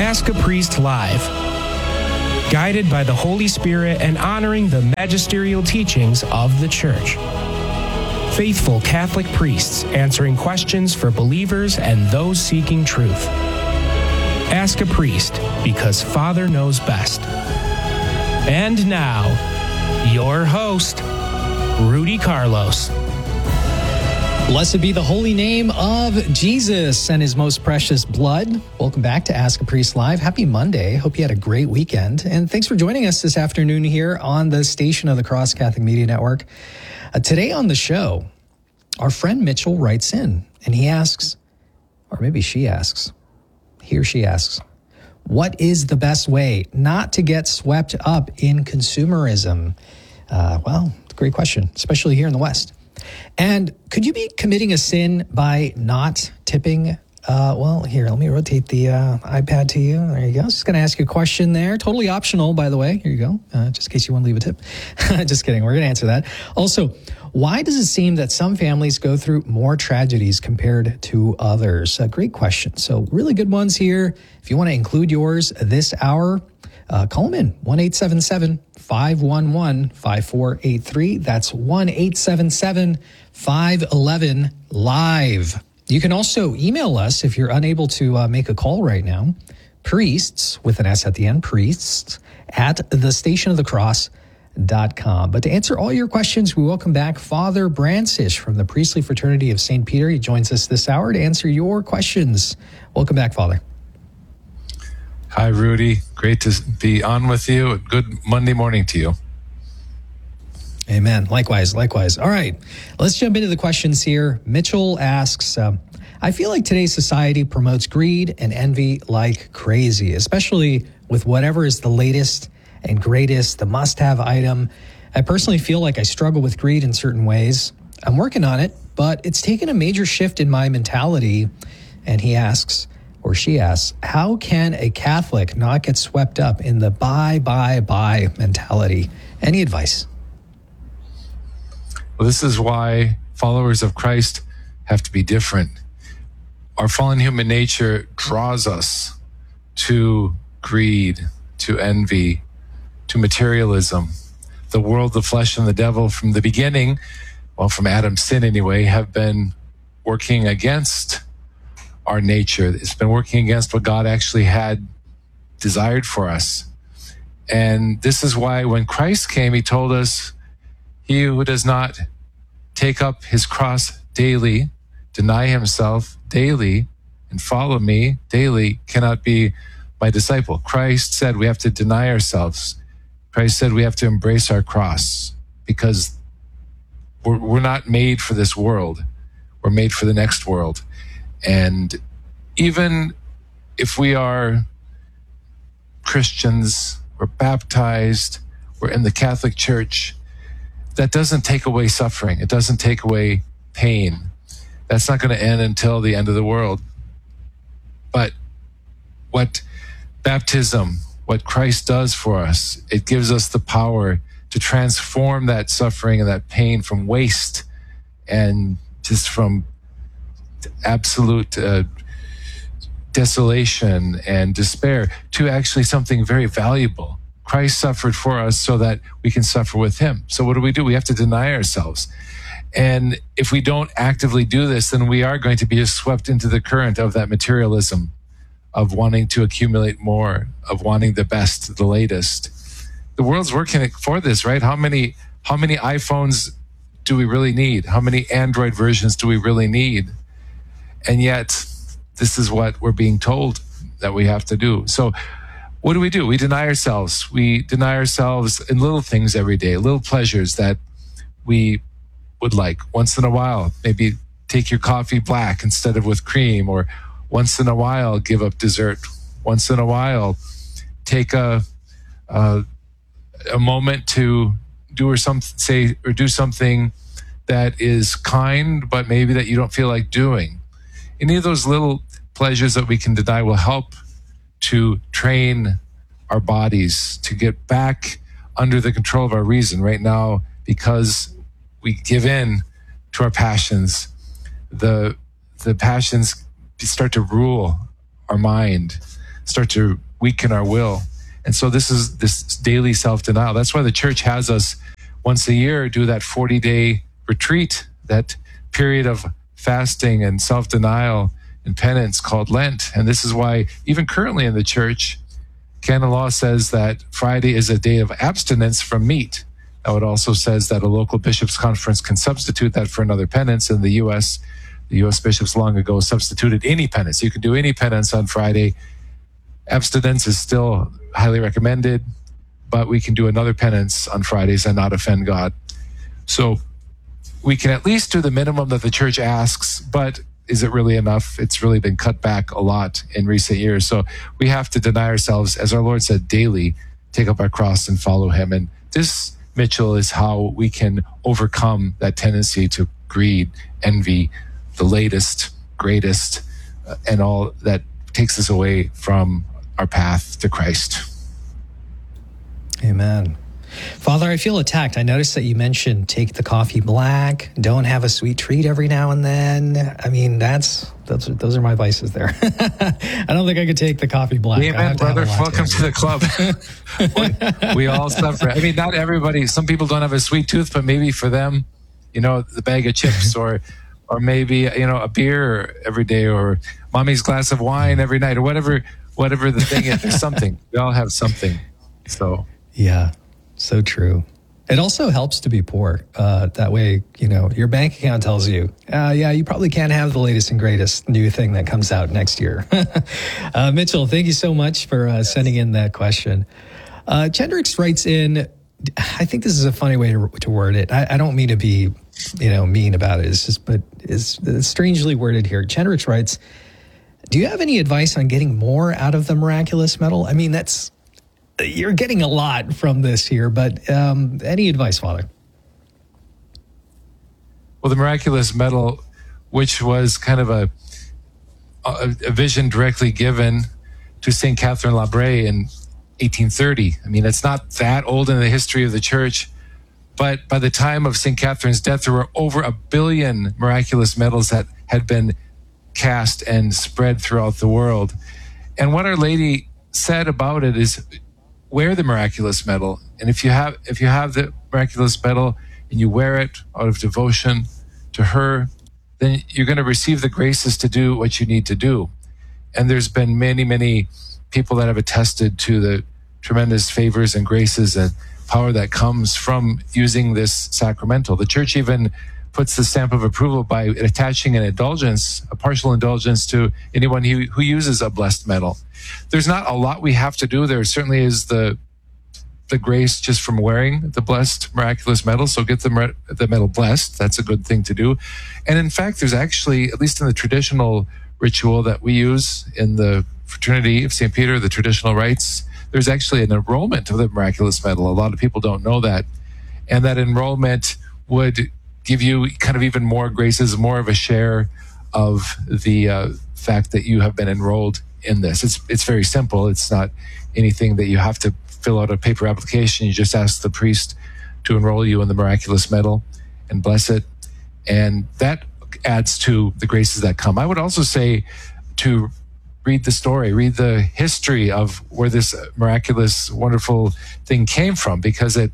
Ask a Priest Live. Guided by the Holy Spirit and honoring the magisterial teachings of the Church. Faithful Catholic priests answering questions for believers and those seeking truth. Ask a Priest, because Father knows best. And now, your host, Rudy Carlos. Blessed be the holy name of Jesus and his most precious blood. Welcome back to Ask a Priest Live. Happy Monday. Hope you had a great weekend. And thanks for joining us this afternoon here on the station of the Cross Catholic Media Network. Today on the show, our friend Mitchell writes in and he asks, or maybe she asks, he or she asks, what is the best way not to get swept up in consumerism? Well, it's a great question, especially here in the West. And could you be committing a sin by not tipping? Well, here, let me rotate the iPad to you. There you go. Just going to ask you a question there. Totally optional, by the way. Here you go. Just in case you want to leave a tip. Just kidding. We're going to answer that. Also, why does it seem that some families go through more tragedies compared to others? A great question. So really good ones here. If you want to include yours this hour, call them in, 1-877-511-5483. That's 1-877-511-LIVE. You can also email us if you're unable to make a call right now. Priests, with an S at the end, priests, at thestationofthecross.com. But to answer all your questions, we welcome back Father Brancish from the Priestly Fraternity of St. Peter. He joins us this hour to answer your questions. Welcome back, Father. Hi, Rudy. Great to be on with you. Good Monday morning to you. Amen. Likewise. All right. Let's jump into the questions here. Mitchell asks, I feel like today's society promotes greed and envy like crazy, especially with whatever is the latest and greatest, the must-have item. I personally feel like I struggle with greed in certain ways. I'm working on it, but it's taken a major shift in my mentality. And he asks, or she asks, how can a Catholic not get swept up in the buy mentality? Any advice? Well, this is why followers of Christ have to be different. Our fallen human nature draws us to greed, to envy, to materialism. The world, the flesh, and the devil from the beginning, well, from Adam's sin anyway, have been working against our nature. It's been working against what God actually had desired for us. And this is why when Christ came, he told us, he who does not take up his cross daily, deny himself daily, and follow me daily cannot be my disciple. Christ said we have to deny ourselves. Christ said we have to embrace our cross because we're not made for this world. We're made for the next world. And even if we are Christians, we're baptized, we're in the Catholic Church, that doesn't take away suffering. It doesn't take away pain. That's not going to end until the end of the world. But what baptism, what Christ does for us, it gives us the power to transform that suffering and that pain from waste and just from absolute desolation and despair to actually something very valuable. Christ suffered for us so that we can suffer with him. So what do? We have to deny ourselves. And if we don't actively do this, then we are going to be swept into the current of that materialism, of wanting to accumulate more, of wanting the best, the latest. The world's working for this, right? How many iPhones do we really need? How many Android versions do we really need? And yet, this is what we're being told that we have to do. So what do? We deny ourselves. We deny ourselves in little things every day, little pleasures that we would like. Once in a while, maybe take your coffee black instead of with cream, or once in a while, give up dessert. Once in a while, take a moment to do something that is kind, but maybe that you don't feel like doing. Any of those little pleasures that we can deny will help to train our bodies to get back under the control of our reason. Right now, because we give in to our passions, the passions start to rule our mind. start to weaken our will. And so this is this daily self-denial. That's why the church has us once a year do that 40-day retreat, that period of fasting and self-denial and penance called Lent. And this is why even currently in the church, canon law says that Friday is a day of abstinence from meat. Now it also says that a local bishops' conference can substitute that for another penance. In the U.S., the U.S. bishops long ago substituted any penance. You can do any penance on Friday. Abstinence is still highly recommended, but we can do another penance on Fridays and not offend God. So we can at least do the minimum that the church asks, but is it really enough? It's really been cut back a lot in recent years. So we have to deny ourselves, as our Lord said, daily, take up our cross and follow him. And this, Mitchell, is how we can overcome that tendency to greed, envy, the latest, greatest, and all that takes us away from our path to Christ. Amen. Father, I feel attacked. I noticed that you mentioned take the coffee black, don't have a sweet treat every now and then. I mean, those are my vices there. I don't think I could take the coffee black. Amen, brother. Welcome to the club. we all suffer. I mean, not everybody. Some people don't have a sweet tooth, but maybe for them, the bag of chips or maybe, a beer every day or mommy's glass of wine every night or whatever the thing is. There's something. We all have something. So. Yeah. So true. It also helps to be poor. That way, your bank account tells you, you probably can't have the latest and greatest new thing that comes out next year. Mitchell, thank you so much for sending in that question. Chendrix writes in, I think this is a funny way to word it. I don't mean to be, mean about it. But it's strangely worded here. Chendrix writes, do you have any advice on getting more out of the miraculous medal? I mean, you're getting a lot from this here, but any advice, Father? Well, the miraculous medal, which was kind of a vision directly given to St. Catherine Labbé in 1830. I mean, it's not that old in the history of the church, but by the time of St. Catherine's death, there were over 1 billion miraculous medals that had been cast and spread throughout the world. And what Our Lady said about it is, wear the miraculous medal, and if you have the miraculous medal and you wear it out of devotion to her, then you're going to receive the graces to do what you need to do. And there's been many, many people that have attested to the tremendous favors and graces and power that comes from using this sacramental. The church even puts the stamp of approval by attaching an indulgence, a partial indulgence, to anyone who uses a blessed medal. There's not a lot we have to do. There certainly is the grace just from wearing the blessed miraculous medal. So get the medal blessed. That's a good thing to do. And in fact, there's actually, at least in the traditional ritual that we use in the Fraternity of St. Peter, the traditional rites, there's actually an enrollment of the miraculous medal. A lot of people don't know that. And that enrollment would give you kind of even more graces, more of a share of the fact that you have been enrolled in this. It's very simple. It's not anything that you have to fill out a paper application. You just ask the priest to enroll you in the miraculous medal and bless it. And that adds to the graces that come. I would also say to read the story, read the history of where this miraculous, wonderful thing came from, because it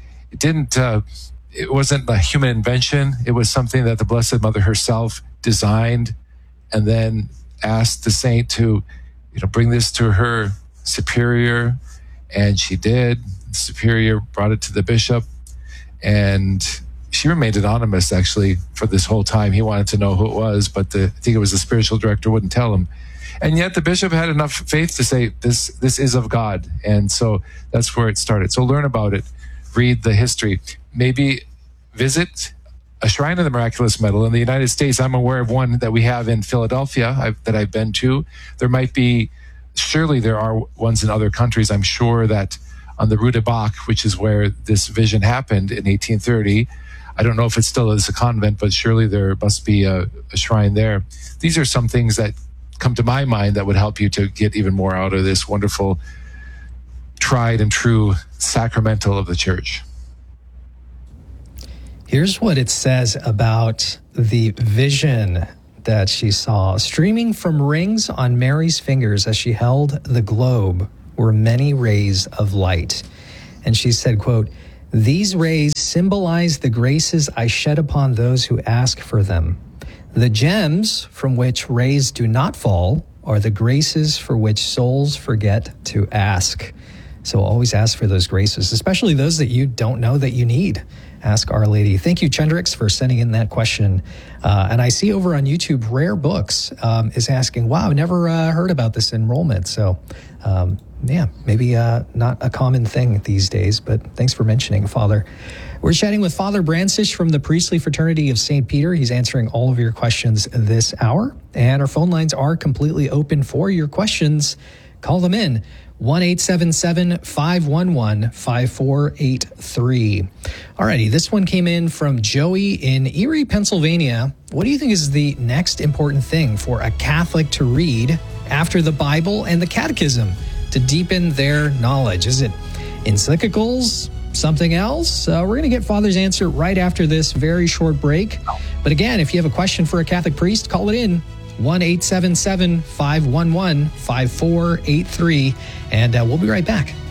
wasn't a human invention. It was something that the Blessed Mother herself designed and then asked the saint to, bring this to her superior, and she did. The superior brought it to the bishop, and she remained anonymous actually for this whole time. He wanted to know who it was, but I think it was the spiritual director wouldn't tell him. And yet the bishop had enough faith to say, this is of God. And so that's where it started. So learn about it, read the history, maybe visit a shrine of the miraculous medal. In the United States, I'm aware of one that we have in Philadelphia that I've been to. Surely there are ones in other countries. I'm sure that on the Rue de Bac, which is where this vision happened in 1830, I don't know if it still is a convent, but surely there must be a shrine there. These are some things that come to my mind that would help you to get even more out of this wonderful, tried and true sacramental of the church. Here's what it says about the vision that she saw. Streaming from rings on Mary's fingers as she held the globe were many rays of light. And she said, quote, "These rays symbolize the graces I shed upon those who ask for them. The gems from which rays do not fall are the graces for which souls forget to ask." So always ask for those graces, especially those that you don't know that you need. Ask Our Lady. Thank you, Chendrix, for sending in that question. And I see over on YouTube, Rare Books is asking, wow, never heard about this enrollment. So, maybe not a common thing these days, but thanks for mentioning, Father. We're chatting with Father Brancisz from the Priestly Fraternity of St. Peter. He's answering all of your questions this hour. And our phone lines are completely open for your questions. Call them in. 1-877-511-5483. Alrighty, this one came in from Joey in Erie, Pennsylvania. What do you think is the next important thing for a Catholic to read after the Bible and the Catechism to deepen their knowledge? Is it encyclicals? Something else? We're going to get Father's answer right after this very short break. But again, if you have a question for a Catholic priest, call it in. 1-877-511-5483. And we'll be right back.